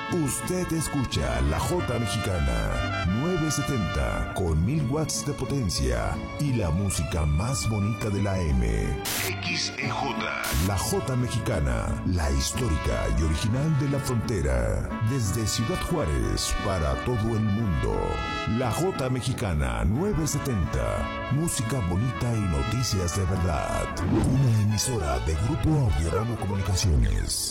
Usted escucha la J Mexicana 970 con 1000 watts de potencia y la música más bonita de la M. XEJ. La J Mexicana, la histórica y original de la frontera. Desde Ciudad Juárez para todo el mundo. La J Mexicana 970. Música bonita y noticias de verdad. Una emisora de Grupo Audiorama Comunicaciones.